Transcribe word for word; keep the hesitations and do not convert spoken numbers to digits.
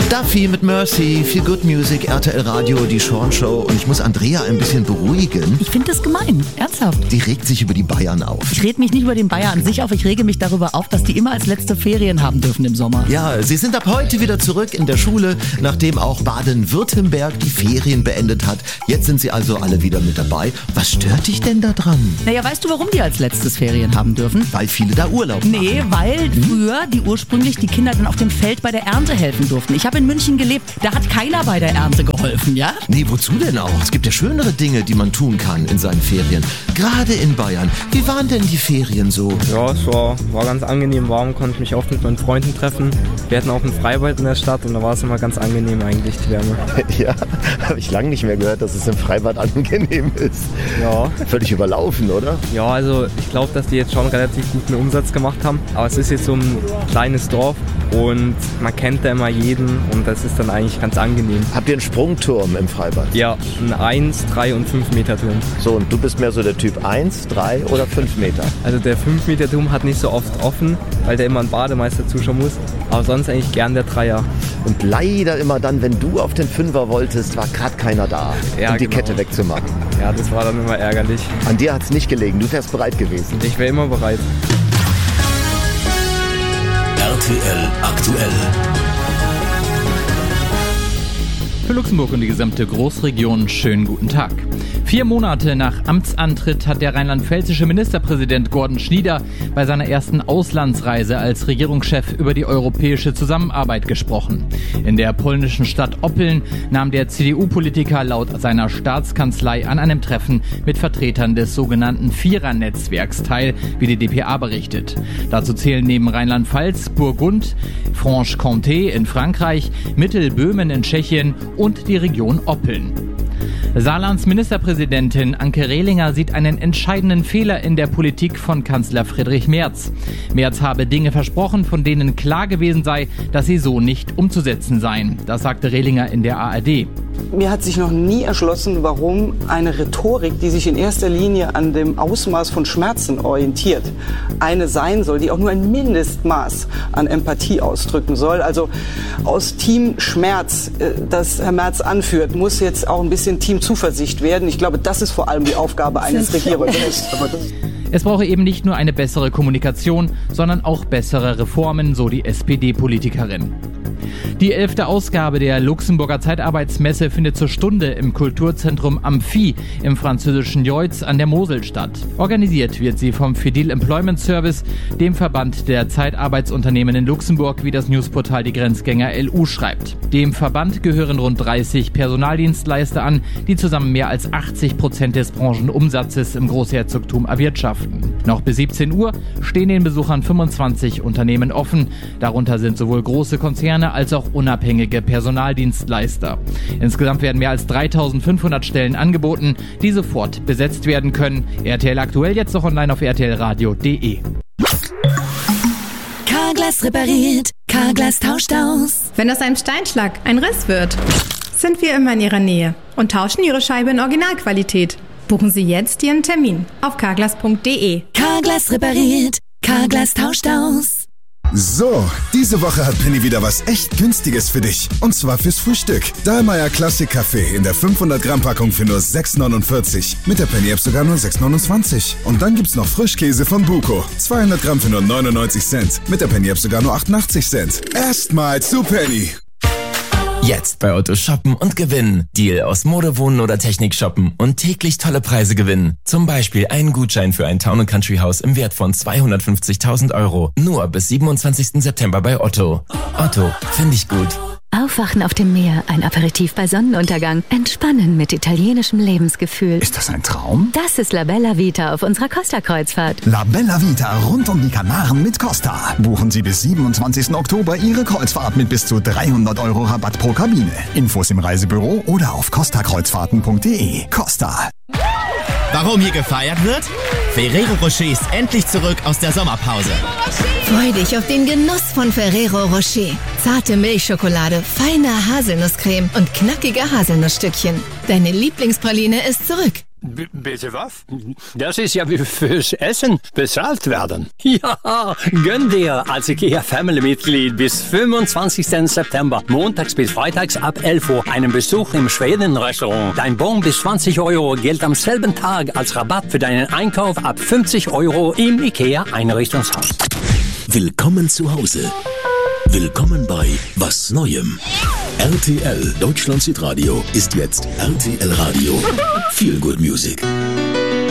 Duffy mit Mercy, Feel Good Music, R T L Radio, die Sean Show. Und ich muss Andrea ein bisschen beruhigen. Ich finde das gemein, ernsthaft. Die regt sich über die Bayern auf. Ich rede mich nicht über den Bayern an sich auf, ich rege mich darüber auf, dass die immer als letzte Ferien haben dürfen im Sommer. Ja, sie sind ab heute wieder zurück in der Schule, nachdem auch Baden-Württemberg die Ferien beendet hat. Jetzt sind sie also alle wieder mit dabei. Was stört dich denn da dran? Naja, weißt du, warum die als letztes Ferien haben dürfen? Weil viele da Urlaub machen. Nee, weil früher die ursprünglich die Kinder dann auf dem Feld bei der Ernte helfen durften. Ich habe in München gelebt, da hat keiner bei der Ernte geholfen, ja? Nee, wozu denn auch? Es gibt ja schönere Dinge, die man tun kann in seinen Ferien. Gerade in Bayern. Wie waren denn die Ferien so? Ja, es war, war ganz angenehm warm, konnte mich oft mit meinen Freunden treffen. Wir hatten auch ein Freibad in der Stadt und da war es immer ganz angenehm eigentlich, die Wärme. Ja, habe ich lange nicht mehr gehört, dass es im Freibad angenehm ist. Ja. Völlig überlaufen, oder? Ja, also ich glaube, dass die jetzt schon relativ guten Umsatz gemacht haben. Aber es ist jetzt so ein kleines Dorf und man kennt da immer jeden und das ist dann eigentlich ganz angenehm. Habt ihr einen Sprungturm im Freibad? Ja, ein eins, drei und fünf Meter Turm. So, und du bist mehr so der Typ eins, drei oder fünf Meter? Also der fünf Meter Turm hat nicht so oft offen, weil der immer ein Bademeister zuschauen muss. Aber sonst eigentlich gern der Dreier. Und leider immer dann, wenn du auf den Fünfer wolltest, war gerade keiner da, ja, um die genau. Kette wegzumachen. Ja, das war dann immer ärgerlich. An dir hat es nicht gelegen, du wärst bereit gewesen. Ich wäre immer bereit. R T L aktuell. Für Luxemburg und die gesamte Großregion schönen guten Tag. Vier Monate nach Amtsantritt hat der rheinland-pfälzische Ministerpräsident Gordon Schnieder bei seiner ersten Auslandsreise als Regierungschef über die europäische Zusammenarbeit gesprochen. In der polnischen Stadt Oppeln nahm der C D U-Politiker laut seiner Staatskanzlei an einem Treffen mit Vertretern des sogenannten Vierer-Netzwerks teil, wie die D P A berichtet. Dazu zählen neben Rheinland-Pfalz, Burgund, Franche-Comté in Frankreich, Mittelböhmen in Tschechien und die Region Oppeln. Saarlands Ministerpräsidentin Anke Rehlinger sieht einen entscheidenden Fehler in der Politik von Kanzler Friedrich Merz. Merz habe Dinge versprochen, von denen klar gewesen sei, dass sie so nicht umzusetzen seien. Das sagte Rehlinger in der A R D. Mir hat sich noch nie erschlossen, warum eine Rhetorik, die sich in erster Linie an dem Ausmaß von Schmerzen orientiert, eine sein soll, die auch nur ein Mindestmaß an Empathie ausdrücken soll. Also aus Team Schmerz, das Herr Merz anführt, muss jetzt auch ein bisschen Team Zuversicht werden. Ich glaube, das ist vor allem die Aufgabe eines Regierungschefs. Es brauche eben nicht nur eine bessere Kommunikation, sondern auch bessere Reformen, so die S P D-Politikerin. Die elfte Ausgabe der Luxemburger Zeitarbeitsmesse findet zur Stunde im Kulturzentrum Amphi im französischen Joiz an der Mosel statt. Organisiert wird sie vom Fidel Employment Service, dem Verband der Zeitarbeitsunternehmen in Luxemburg, wie das Newsportal Die Grenzgänger L U schreibt. Dem Verband gehören rund dreißig Personaldienstleister an, die zusammen mehr als achtzig Prozent des Branchenumsatzes im Großherzogtum erwirtschaften. Noch bis siebzehn Uhr stehen den Besuchern fünfundzwanzig Unternehmen offen. Darunter sind sowohl große Konzerne als auch unabhängige Personaldienstleister. Insgesamt werden mehr als dreitausendfünfhundert Stellen angeboten, die sofort besetzt werden können. R T L aktuell jetzt noch online auf r t l radio punkt d e. Carglass repariert, Carglass tauscht aus. Wenn aus einem Steinschlag ein Riss wird, sind wir immer in Ihrer Nähe und tauschen Ihre Scheibe in Originalqualität. Buchen Sie jetzt Ihren Termin auf carglass punkt d e. Carglass repariert, Carglass tauscht aus. So, diese Woche hat Penny wieder was echt Günstiges für dich. Und zwar fürs Frühstück. Dahlmeier Classic Kaffee in der fünfhundert Gramm Packung für nur sechs neunundvierzig. Mit der Penny App sogar nur sechs neunundzwanzig. Und dann gibt's noch Frischkäse von Buko. zweihundert Gramm für nur neunundneunzig Cent. Mit der Penny App sogar nur achtundachtzig Cent. Erstmal zu Penny. Jetzt bei Otto shoppen und gewinnen. Deal aus Mode, Wohnen oder Technik shoppen und täglich tolle Preise gewinnen. Zum Beispiel einen Gutschein für ein Town and Country Haus im Wert von zweihundertfünfzigtausend Euro. Nur bis siebenundzwanzigsten September bei Otto. Otto, finde ich gut. Aufwachen auf dem Meer, ein Aperitif bei Sonnenuntergang, entspannen mit italienischem Lebensgefühl. Ist das ein Traum? Das ist La Bella Vita auf unserer Costa-Kreuzfahrt. La Bella Vita rund um die Kanaren mit Costa. Buchen Sie bis siebenundzwanzigsten Oktober Ihre Kreuzfahrt mit bis zu dreihundert Euro Rabatt pro Kabine. Infos im Reisebüro oder auf costa kreuzfahrten punkt d e. Costa. Warum hier gefeiert wird? Ferrero Rocher ist endlich zurück aus der Sommerpause. Freu dich auf den Genuss von Ferrero Rocher. Zarte Milchschokolade, feine Haselnusscreme und knackige Haselnussstückchen. Deine Lieblingspraline ist zurück. B- bitte was? Das ist ja wie fürs Essen bezahlt werden. Ja, gönn dir als IKEA Family-Mitglied bis fünfundzwanzigsten September, montags bis freitags ab elf Uhr, einen Besuch im Schweden-Restaurant. Dein Bon bis zwanzig Euro gilt am selben Tag als Rabatt für deinen Einkauf ab fünfzig Euro im IKEA Einrichtungshaus. Willkommen zu Hause. Willkommen bei Was Neuem. R T L Deutschland Südradio ist jetzt R T L Radio. Feel Good Music.